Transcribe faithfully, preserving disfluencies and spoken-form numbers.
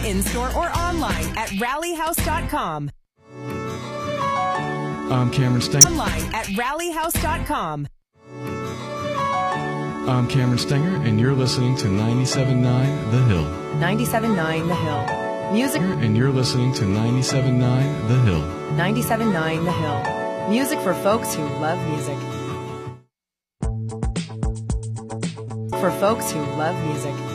in-store or online at rally house dot com. I'm Cameron Stenger. Online at rally house dot com. I'm Cameron Stenger, and you're listening to ninety-seven point nine The Hill. ninety-seven point nine The Hill. Music. And you're listening to ninety-seven point nine The Hill. ninety-seven point nine The Hill. Music for folks who love music. For folks who love music.